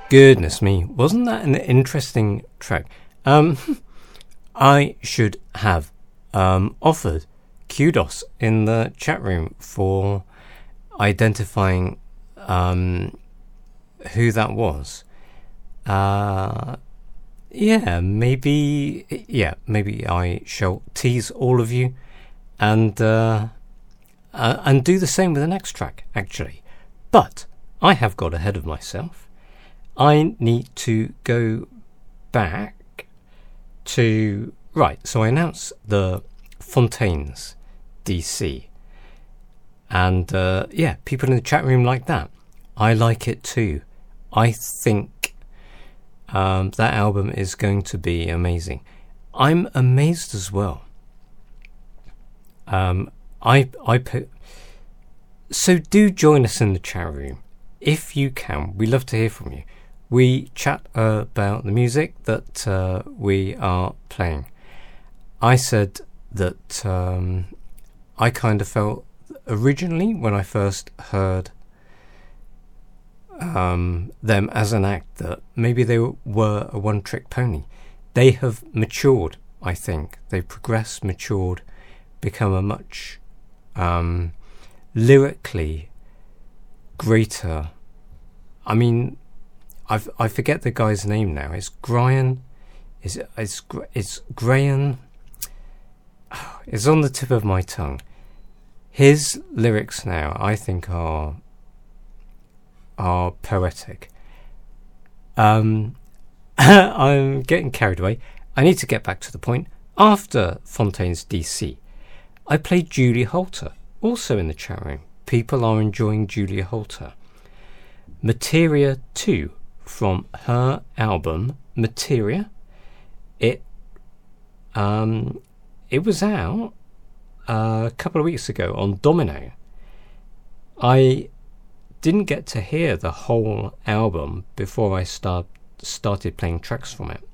Goodness me, wasn't that an interesting track? I should have offered kudos in the chat room for identifying who that was. Maybe I shall tease all of you and do the same with the next track, actually. But I have got ahead of myself. I need to go back to... Right, so I announced the Fontaines DC. And people in the chat room like that. I like it too. I think that album is going to be amazing. I'm amazed as well. So do join us in the chat room if you can. We love to hear from you. We chat about the music that we are playing. I said that I kind of felt originally when I first heard them as an act that maybe they were a one-trick pony. They have matured, I think. They've progressed, matured, become a much lyrically greater. I mean, I forget the guy's name now. It's Graham. It's Graham. Oh, it's on the tip of my tongue. His lyrics now, I think, are poetic. I'm getting carried away. I need to get back to the point. After Fontaines DC, I played Julia Holter, also in the chat room. People are enjoying Julia Holter. Materia 2 from her album Materia. It was out a couple of weeks ago on Domino. I didn't get to hear the whole album before I started playing tracks from it.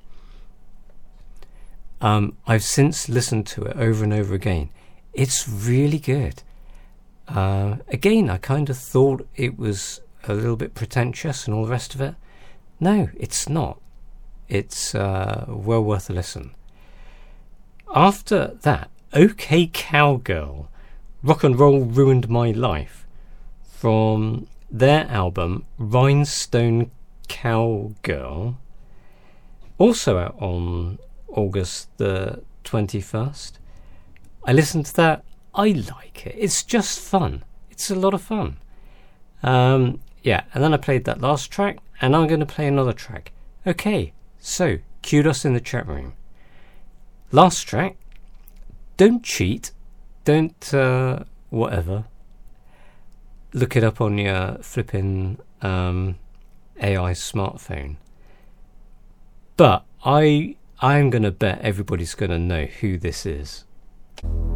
I've since listened to it over and over again. It's really good. Again, I kind of thought it was a little bit pretentious and all the rest of it. No, it's not. It's well worth a listen. After that, OK Cowgirl, Rock and Roll Ruined My Life, from their album Rhinestone Cowgirl, also out on August the 21st. I listened to that. I like it. It's just fun. It's a lot of fun. And then I played that last track, and I'm going to play another track. Okay, so kudos in the chat room. Last track. Don't cheat. Don't whatever. Look it up on your flipping AI smartphone. But I'm going to bet everybody's going to know who this is.